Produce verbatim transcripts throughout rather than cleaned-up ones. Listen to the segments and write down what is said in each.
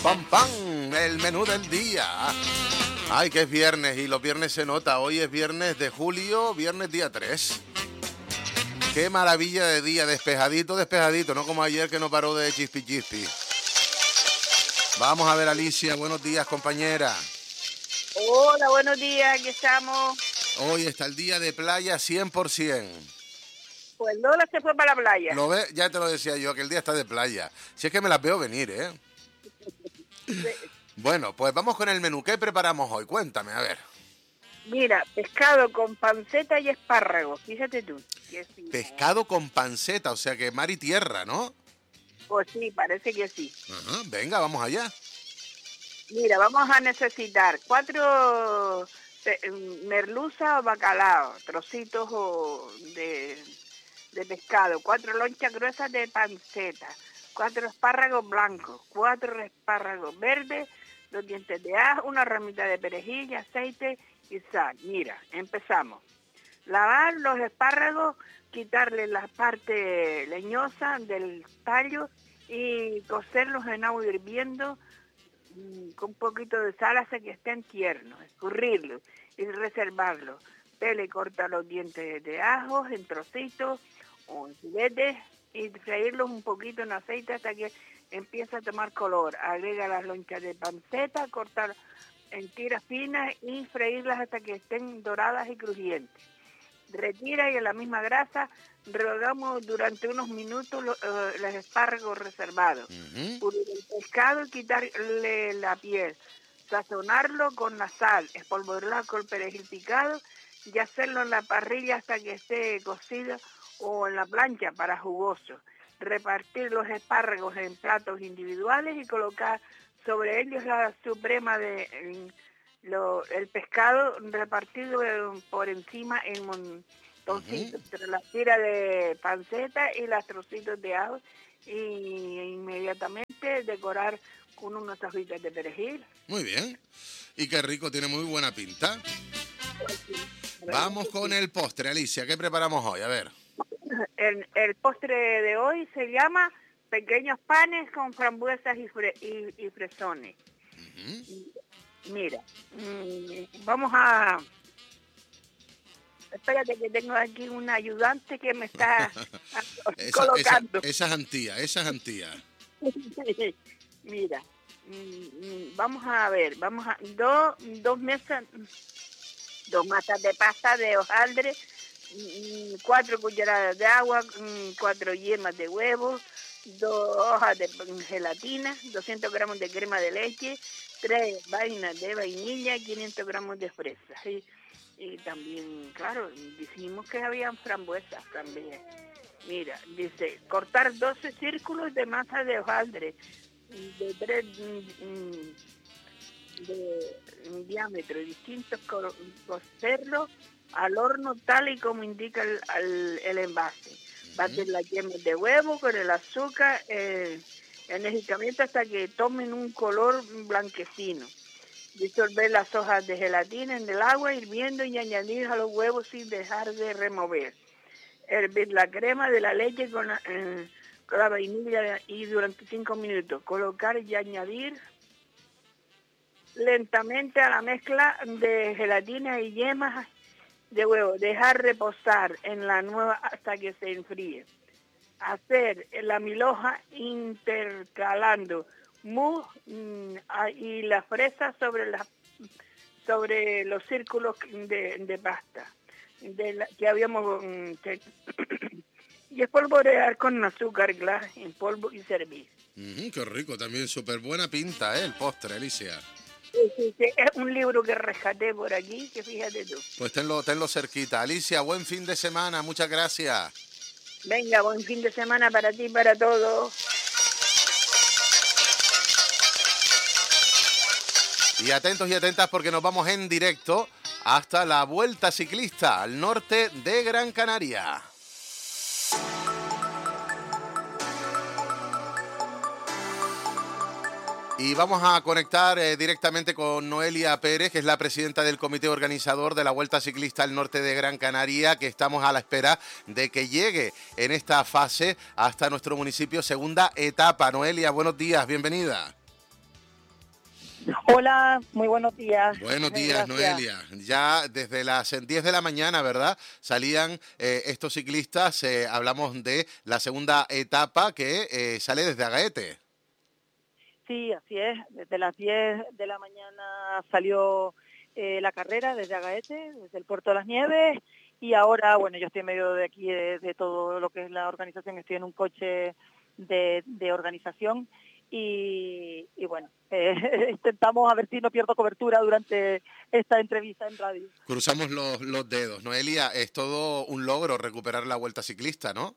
Pam, pam, el menú del día. Ay, que es viernes y los viernes se nota. Hoy es viernes de julio, viernes día tres. Qué maravilla de día, despejadito, despejadito, no como ayer que no paró de chispi chispi. Vamos a ver, Alicia, buenos días, compañera. Hola, buenos días, aquí estamos. Hoy está el día de playa cien por ciento. Pues Lola se fue para la playa. ¿Lo ves? Ya te lo decía yo, que el día está de playa. Si es que me las veo venir, ¿eh? Bueno, pues vamos con el menú. ¿Qué preparamos hoy? Cuéntame, a ver. Mira, pescado con panceta y espárragos, fíjate tú. Que sí, Pescado con panceta, o sea que mar y tierra, ¿no? Pues sí, parece que sí. Ajá, venga, vamos allá. Mira, vamos a necesitar cuatro eh, merluza o bacalao, trocitos o de, de pescado, cuatro lonchas gruesas de panceta, cuatro espárragos blancos, cuatro espárragos verdes, dos dientes de ajo, una ramita de perejil, aceite y sal. Mira, empezamos. Lavar los espárragos, quitarle la parte leñosa del tallo y cocerlos en agua hirviendo con un poquito de sal hasta que estén tiernos, escurrirlos y reservarlos. Pele y corta los dientes de ajo en trocitos o en filetes y freírlos un poquito en aceite hasta que empiece a tomar color. Agrega las lonchas de panceta, cortar en tiras finas y freírlas hasta que estén doradas y crujientes. Retira y en la misma grasa rehogamos durante unos minutos los, uh, los espárragos reservados. Uh-huh. Pulir el pescado y quitarle la piel. Sazonarlo con la sal, espolvorearlo con el perejil picado y hacerlo en la parrilla hasta que esté cocido o en la plancha para jugoso. Repartir los espárragos en platos individuales y colocar sobre ellos la suprema de... En, Lo, el pescado repartido por encima en montoncitos, uh-huh. entre la tira de panceta y los trocitos de ajo y inmediatamente decorar con unas hojitas de perejil. Muy bien, y qué rico, tiene muy buena pinta. Vamos con el postre, Alicia, ¿qué preparamos hoy? A ver. El, el postre de hoy se llama pequeños panes con frambuesas y, fre, y, y fresones. Uh-huh. Mira, mmm, vamos a... Espérate que tengo aquí un ayudante que me está esa, colocando. Esa, esa es Antía, esa es Antía. Mira, mmm, vamos a ver, vamos a... Dos, dos mesas, dos masas de pasta de hojaldre, mmm, cuatro cucharadas de agua, mmm, cuatro yemas de huevo, dos hojas de gelatina, doscientos gramos de crema de leche, tres vainas de vainilla, quinientos gramos de fresas. Y, y también, claro, dijimos que habían frambuesas también. Mira, dice, cortar doce círculos de masa de hojaldre de tres de, de diámetro distintos, cocerlo al horno tal y como indica el, el, el envase. Batir las yemas de huevo con el azúcar eh, enérgicamente hasta que tomen un color blanquecino. Disolver las hojas de gelatina en el agua hirviendo y añadir a los huevos sin dejar de remover. Hervir la crema de la leche con la, eh, con la vainilla y durante cinco minutos. Colocar y añadir lentamente a la mezcla de gelatina y yemas de huevo. Dejar reposar en la nueva hasta que se enfríe. Hacer la milhoja intercalando mousse y la fresa sobre la, sobre los círculos de, de pasta de la, que habíamos que, y espolvorear con azúcar glass en polvo y servir. Uh-huh, qué rico, también súper buena pinta, ¿eh? El postre, Alicia. Sí, sí, sí, es un libro que rescaté por aquí, que fíjate tú. Pues tenlo, tenlo cerquita. Alicia, buen fin de semana, muchas gracias. Venga, buen fin de semana para ti y para todos. Y atentos y atentas porque nos vamos en directo hasta la Vuelta Ciclista al norte de Gran Canaria. Y vamos a conectar eh, directamente con Noelia Pérez, que es la presidenta del comité organizador de la Vuelta Ciclista al norte de Gran Canaria, que estamos a la espera de que llegue en esta fase hasta nuestro municipio, segunda etapa. Noelia, buenos días, bienvenida. Hola, muy buenos días. Buenos días, Gracias. Noelia. Ya desde las diez de la mañana, ¿verdad? Salían eh, estos ciclistas, eh, hablamos de la segunda etapa que eh, sale desde Agaete. Sí, así es. Desde las diez de la mañana salió eh, la carrera desde Agaete, desde el Puerto de las Nieves, y ahora, bueno, yo estoy en medio de aquí de, de todo lo que es la organización, estoy en un coche de, de organización y, y bueno, eh, intentamos a ver si no pierdo cobertura durante esta entrevista en radio. Cruzamos los, los dedos. Noelia, es todo un logro recuperar la Vuelta Ciclista, ¿no?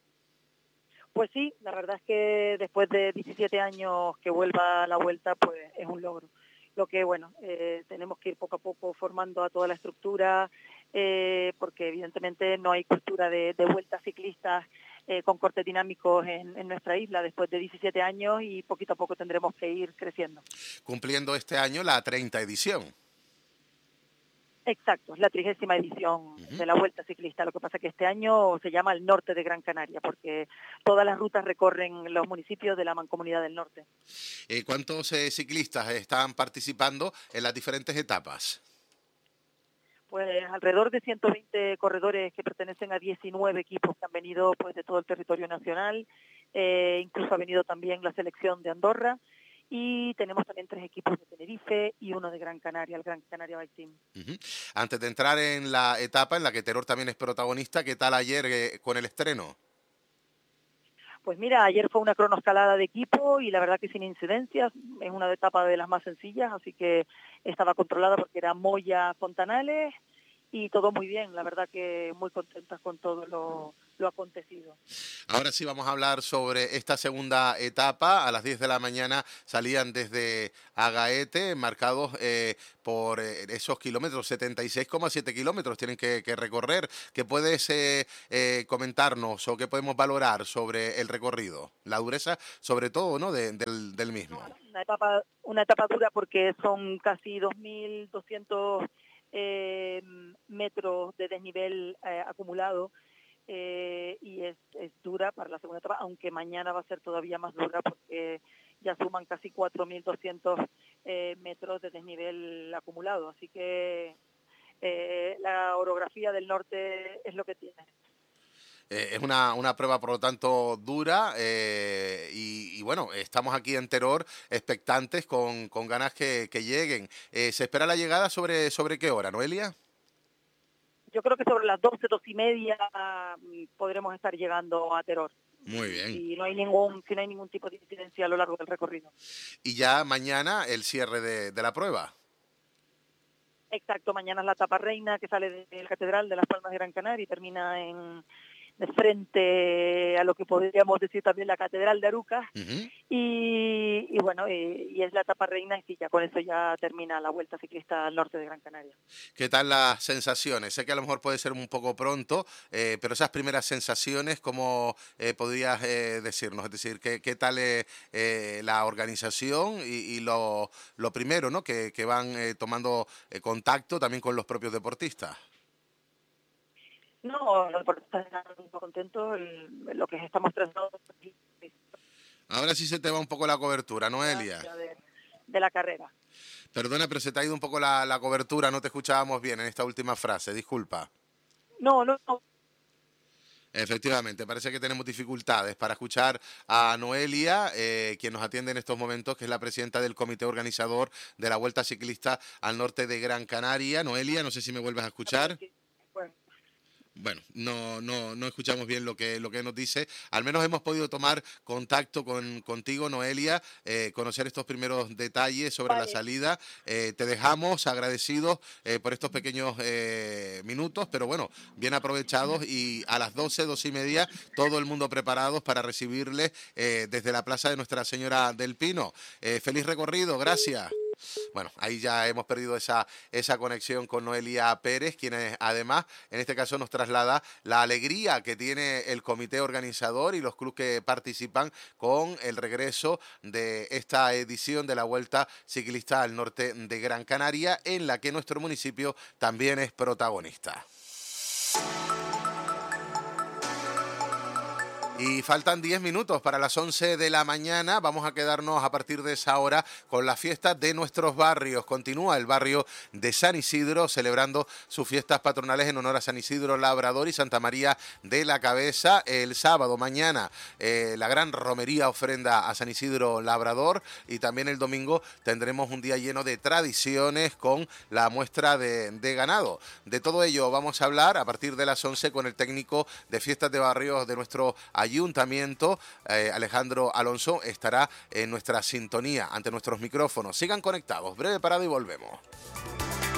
Pues sí, la verdad es que después de diecisiete años que vuelva a la Vuelta, pues es un logro. Lo que, bueno, eh, tenemos que ir poco a poco formando a toda la estructura, eh, porque evidentemente no hay cultura de, de vueltas ciclistas eh, con cortes dinámicos en, en nuestra isla después de diecisiete años y poquito a poco tendremos que ir creciendo. Cumpliendo este año la treinta edición. Exacto, es la trigésima edición uh-huh. de la Vuelta Ciclista. Lo que pasa es que este año se llama el Norte de Gran Canaria, porque todas las rutas recorren los municipios de la Mancomunidad del Norte. Eh, ¿Cuántos eh, ciclistas están participando en las diferentes etapas? Pues alrededor de ciento veinte corredores que pertenecen a diecinueve equipos que han venido pues de todo el territorio nacional. Eh, incluso ha venido también la selección de Andorra. Y tenemos también tres equipos de Tenerife y uno de Gran Canaria, el Gran Canaria Bike Team. Uh-huh. Antes de entrar en la etapa en la que Teror también es protagonista, ¿qué tal ayer eh, con el estreno? Pues mira, ayer fue una cronoescalada de equipo y la verdad que sin incidencias, es una etapa de las más sencillas, así que estaba controlada porque era Moya Fontanales y todo muy bien, la verdad que muy contentas con todo lo, lo acontecido. Ahora sí vamos a hablar sobre esta segunda etapa. A las diez de la mañana salían desde Agaete, marcados eh, por eh, esos kilómetros, setenta y seis coma siete kilómetros tienen que, que recorrer. ¿Qué puedes eh, eh, comentarnos o qué podemos valorar sobre el recorrido? La dureza, sobre todo, ¿no? De, del, del mismo. Una etapa, una etapa dura porque son casi dos mil doscientos eh, metros de desnivel eh, acumulado. Eh, y es, es dura para la segunda etapa, aunque mañana va a ser todavía más dura porque ya suman casi cuatro mil doscientos eh, metros de desnivel acumulado, así que eh, la orografía del norte es lo que tiene. Eh, es una, una prueba, por lo tanto, dura eh, y, y, bueno, estamos aquí en Teror expectantes con, con ganas que, que lleguen. Eh, ¿Se espera la llegada sobre, sobre qué hora, Noelia? Yo creo que sobre las doce, doce y media podremos estar llegando a Teror. Muy bien. Y no hay ningún, si no hay ningún tipo de incidencia a lo largo del recorrido. Y ya mañana el cierre de, de la prueba. Exacto, mañana es la etapa reina que sale de la Catedral de las Palmas de Gran Canaria y termina en de frente a lo que podríamos decir también la Catedral de Arucas. Uh-huh. y, y bueno, y, y es la etapa reina y sí, ya con eso ya termina la Vuelta Ciclista al norte de Gran Canaria. ¿Qué tal las sensaciones? Sé que a lo mejor puede ser un poco pronto, eh, pero esas primeras sensaciones, ¿cómo eh, podrías eh, decirnos? Es decir, ¿qué, qué tal eh, eh, la organización y, y lo, lo primero, ¿no? que, que van eh, tomando eh, contacto también con los propios deportistas? No, los deportistas están muy contentos, el, lo que estamos tratando. Ahora sí se te va un poco la cobertura, Noelia. De, de la carrera. Perdona, pero se te ha ido un poco la, la cobertura, no te escuchábamos bien en esta última frase, disculpa. No, no, no. Efectivamente, parece que tenemos dificultades para escuchar a Noelia, eh, quien nos atiende en estos momentos, que es la presidenta del comité organizador de la Vuelta Ciclista al norte de Gran Canaria. Noelia, no sé si me vuelves a escuchar. Bueno. Bueno, no, no, no escuchamos bien lo que, lo que nos dice. Al menos hemos podido tomar contacto con, contigo, Noelia, eh, conocer estos primeros detalles sobre vale. la salida. Eh, te dejamos agradecidos eh, por estos pequeños eh, minutos, pero bueno, bien aprovechados y a las doce, doce y media, todo el mundo preparados para recibirles eh, desde la Plaza de Nuestra Señora del Pino. Eh, feliz recorrido, gracias. Bueno, ahí ya hemos perdido esa, esa conexión con Noelia Pérez, quien es, además en este caso nos traslada la alegría que tiene el comité organizador y los clubes que participan con el regreso de esta edición de la Vuelta Ciclista al norte de Gran Canaria, en la que nuestro municipio también es protagonista. Y faltan diez minutos para las once de la mañana. Vamos a quedarnos a partir de esa hora con las fiestas de nuestros barrios. Continúa el barrio de San Isidro celebrando sus fiestas patronales en honor a San Isidro Labrador y Santa María de la Cabeza. El sábado, mañana, eh, la gran romería ofrenda a San Isidro Labrador, y también el domingo tendremos un día lleno de tradiciones con la muestra de, de ganado. De todo ello vamos a hablar a partir de las once con el técnico de fiestas de barrios de nuestro ayuntamiento, eh, Alejandro Alonso, estará en nuestra sintonía ante nuestros micrófonos. Sigan conectados, breve parada y volvemos.